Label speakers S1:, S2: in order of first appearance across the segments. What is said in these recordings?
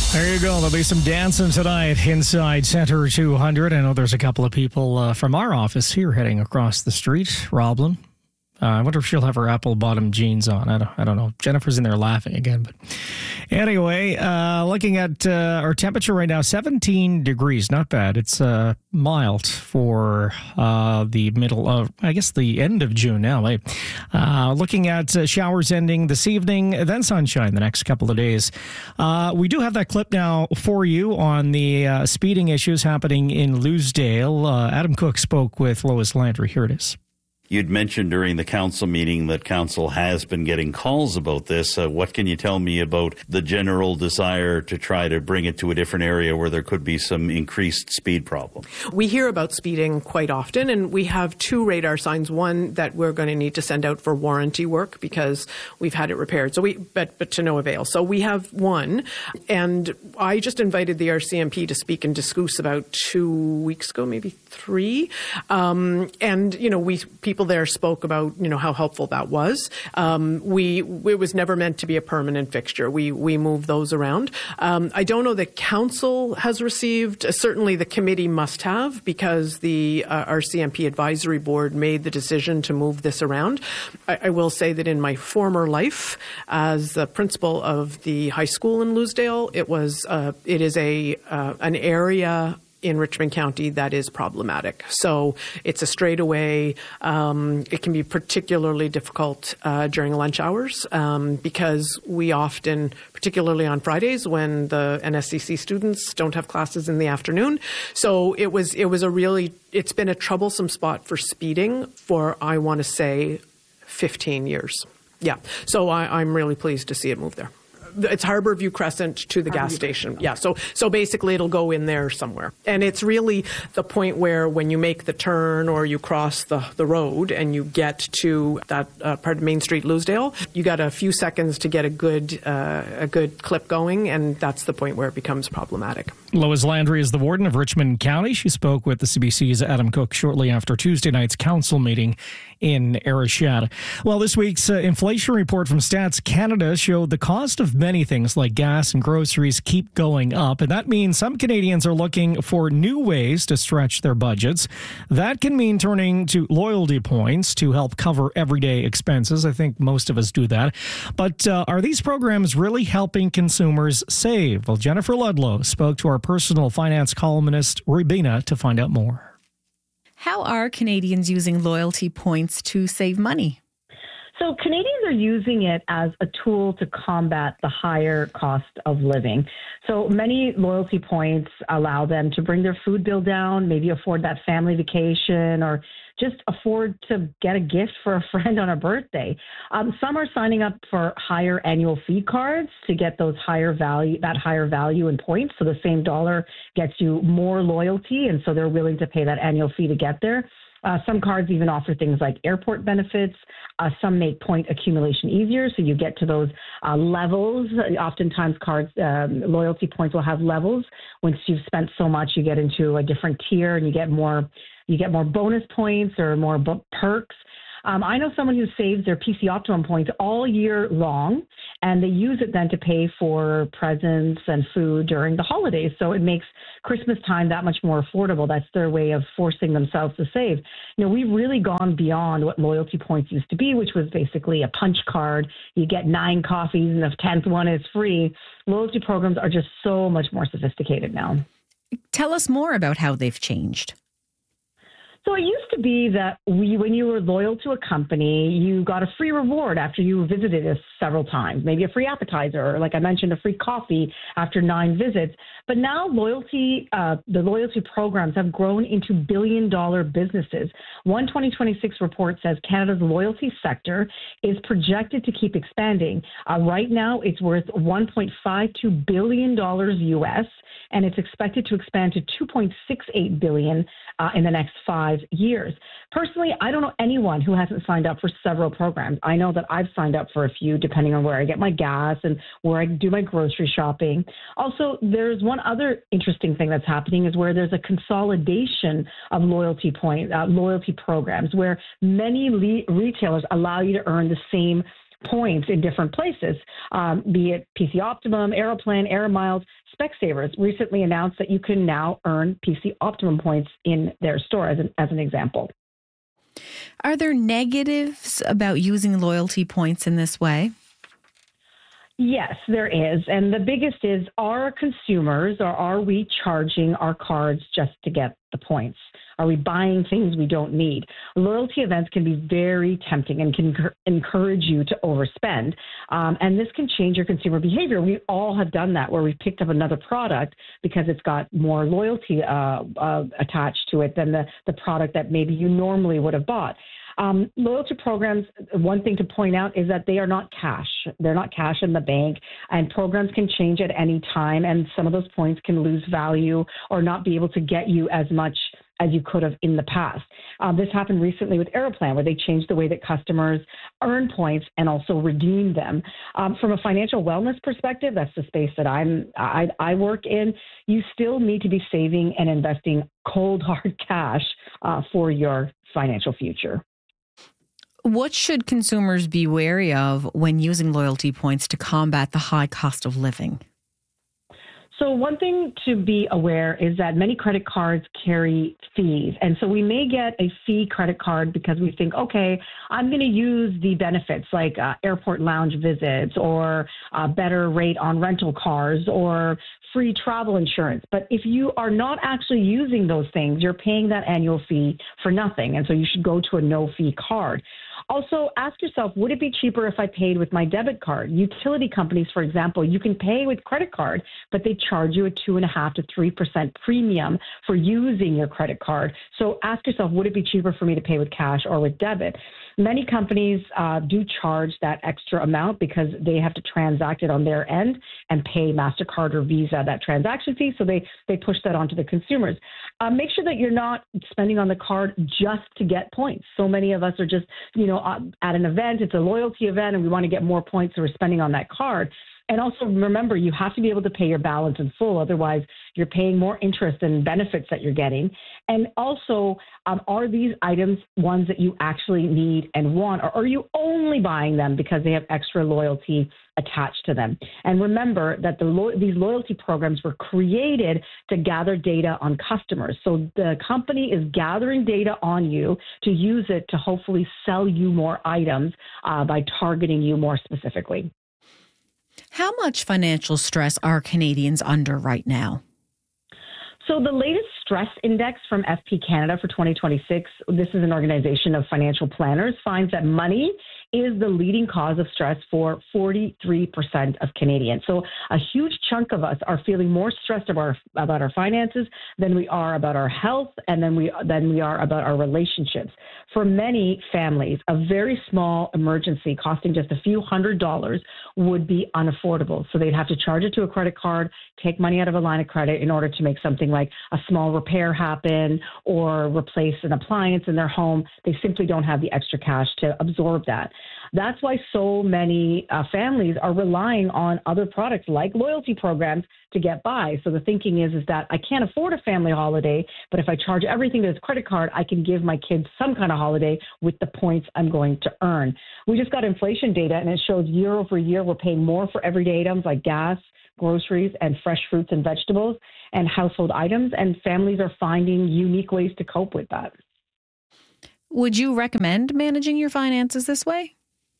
S1: There you go. There'll be some dancing tonight inside Center 200. I know there's a couple of people from our office here heading across the street. Roblin. I wonder if she'll have her apple bottom jeans on. I don't know. Jennifer's in there laughing again. But anyway, looking at our temperature right now, 17 degrees. Not bad. It's mild for the middle of, I guess, the end of June now. Looking at showers ending this evening, then sunshine the next couple of days. We do have that clip now for you on the speeding issues happening in Loosedale. Adam Cook spoke with Lois Landry. Here it is.
S2: You'd mentioned during the council meeting that council has been getting calls about this. What can you tell me about the general desire to try to bring it to a different area where there could be some increased speed problem?
S3: We hear about speeding quite often, and we have two radar signs. One that we're going to need to send out for warranty work because we've had it repaired. But to no avail. So we have one, and I just invited the RCMP to speak in Discourse about 2 weeks ago, maybe 3. And people there spoke about, how helpful that was. It was never meant to be a permanent fixture. We move those around. I don't know that council has received, certainly the committee must have, because the RCMP advisory board made the decision to move this around. I will say that in my former life as the principal of the high school in Loosedale, it is an area in Richmond County that is problematic. So it's a straightaway. It can be particularly difficult during lunch hours because we often, particularly on Fridays when the NSCC students don't have classes in the afternoon. So it's been a troublesome spot for speeding for, I want to say, 15 years. Yeah. So I'm really pleased to see it move there. It's Harbourview Crescent to the gas station. Yeah. So basically it'll go in there somewhere. And it's really the point where when you make the turn or you cross the road and you get to that part of Main Street, Loosedale, you got a few seconds to get a good clip going. And that's the point where it becomes problematic.
S1: Lois Landry is the warden of Richmond County. She spoke with the CBC's Adam Cook shortly after Tuesday night's council meeting in Arishad. Well, this week's inflation report from Stats Canada showed the cost of many things like gas and groceries keep going up, and that means some Canadians are looking for new ways to stretch their budgets. That can mean turning to loyalty points to help cover everyday expenses. I think most of us do that. But are these programs really helping consumers save? Well, Jennifer Ludlow spoke to our personal finance columnist, Rubina, to find out more.
S4: How are Canadians using loyalty points to save money?
S5: So Canadians are using it as a tool to combat the higher cost of living. So many loyalty points allow them to bring their food bill down, maybe afford that family vacation, or just afford to get a gift for a friend on a birthday. Some are signing up for higher annual fee cards to get those higher value in points. So the same dollar gets you more loyalty, and so they're willing to pay that annual fee to get there. Some cards even offer things like airport benefits. Some make point accumulation easier, so you get to those levels. Oftentimes, loyalty points will have levels. Once you've spent so much, you get into a different tier, and you get more bonus points or more perks. I know someone who saves their PC Optimum points all year long, and they use it then to pay for presents and food during the holidays. So it makes Christmas time that much more affordable. That's their way of forcing themselves to save. We've really gone beyond what loyalty points used to be, which was basically a punch card. You get 9 coffees, and the 10th one is free. Loyalty programs are just so much more sophisticated now.
S4: Tell us more about how they've changed.
S5: So it used to be that when you were loyal to a company, you got a free reward after you visited us several times, maybe a free appetizer, or like I mentioned, a free coffee after 9 visits. But now the loyalty programs have grown into billion-dollar businesses. One 2026 report says Canada's loyalty sector is projected to keep expanding. Right now, it's worth $1.52 billion US, and it's expected to expand to $2.68 billion in the next 5 years. Personally, I don't know anyone who hasn't signed up for several programs. I know that I've signed up for a few, depending on where I get my gas and where I do my grocery shopping. Also, there's one other interesting thing that's happening is where there's a consolidation of loyalty programs, where many retailers allow you to earn the same points in different places, be it PC Optimum, Aeroplan, Air Miles. Specsavers recently announced that you can now earn PC Optimum points in their store, as an example.
S4: Are there negatives about using loyalty points in this way?
S5: Yes, there is. And the biggest is, are consumers, or are we charging our cards just to get the points? Are we buying things we don't need? Loyalty events can be very tempting and can encourage you to overspend. And this can change your consumer behavior. We all have done that, where we've picked up another product because it's got more loyalty attached to it than the product that maybe you normally would have bought. Loyalty programs, one thing to point out is that they are not cash. They're not cash in the bank, and programs can change at any time, and some of those points can lose value or not be able to get you as much as you could have in the past. This happened recently with Aeroplan, where they changed the way that customers earn points and also redeem them. From a financial wellness perspective, that's the space that I work in. You still need to be saving and investing cold, hard cash for your financial future.
S4: What should consumers be wary of when using loyalty points to combat the high cost of living?
S5: So one thing to be aware is that many credit cards carry fees. And so we may get a fee credit card because we think, okay, I'm going to use the benefits like airport lounge visits or a better rate on rental cars or free travel insurance. But if you are not actually using those things, you're paying that annual fee for nothing. And so you should go to a no-fee card. Also, ask yourself, would it be cheaper if I paid with my debit card? Utility companies, for example, you can pay with credit card, but they charge you a 2.5% to 3% premium for using your credit card. So ask yourself, would it be cheaper for me to pay with cash or with debit? Many companies do charge that extra amount because they have to transact it on their end and pay MasterCard or Visa that transaction fee. So they push that onto the consumers. Make sure that you're not spending on the card just to get points. So many of us are just, at an event, it's a loyalty event, and we want to get more points, so we're spending on that card. And also remember, you have to be able to pay your balance in full. Otherwise, you're paying more interest and benefits that you're getting. And also, are these items ones that you actually need and want? Or are you only buying them because they have extra loyalty attached to them? And remember that these loyalty programs were created to gather data on customers. So the company is gathering data on you to use it to hopefully sell you more items by targeting you more specifically.
S4: How much financial stress are Canadians under right now?
S5: So the latest stress index from FP Canada for 2026, this is an organization of financial planners, finds that money is the leading cause of stress for 43% of Canadians. So a huge chunk of us are feeling more stressed about our finances than we are about our health and than we are about our relationships. For many families, a very small emergency costing just a few $100s would be unaffordable. So they'd have to charge it to a credit card, take money out of a line of credit in order to make something like a small repair happen or replace an appliance in their home. They simply don't have the extra cash to absorb that. That's why so many families are relying on other products like loyalty programs to get by. So the thinking is that I can't afford a family holiday, but if I charge everything to this credit card, I can give my kids some kind of holiday with the points I'm going to earn. We just got inflation data, and it shows year over year we're paying more for everyday items like gas, groceries, and fresh fruits and vegetables and household items, and families are finding unique ways to cope with that.
S4: Would you recommend managing your finances this way?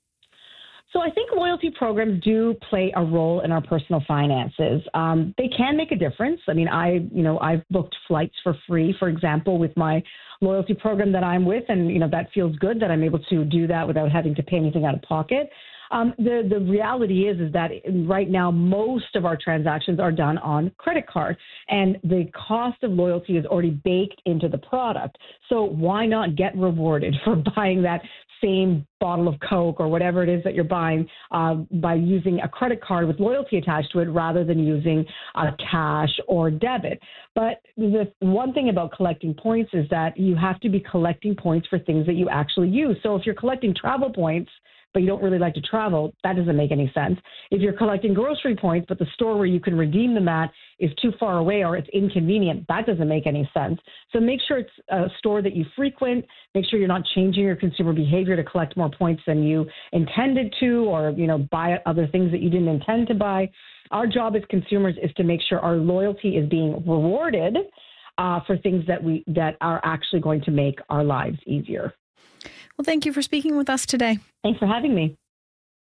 S5: So I think loyalty programs do play a role in our personal finances. They can make a difference. I mean, I've booked flights for free, for example, with my loyalty program that I'm with, and that feels good that I'm able to do that without having to pay anything out of pocket. The reality is that right now most of our transactions are done on credit card, and the cost of loyalty is already baked into the product. So why not get rewarded for buying that same bottle of Coke or whatever it is that you're buying by using a credit card with loyalty attached to it rather than using cash or debit. But the one thing about collecting points is that you have to be collecting points for things that you actually use. So if you're collecting travel points, but you don't really like to travel, that doesn't make any sense. If you're collecting grocery points, but the store where you can redeem them at is too far away or it's inconvenient, that doesn't make any sense. So make sure it's a store that you frequent. Make sure you're not changing your consumer behavior to collect more points than you intended to, or, buy other things that you didn't intend to buy. Our job as consumers is to make sure our loyalty is being rewarded for things that are actually going to make our lives easier.
S4: Well, thank you for speaking with us today.
S5: Thanks for having me.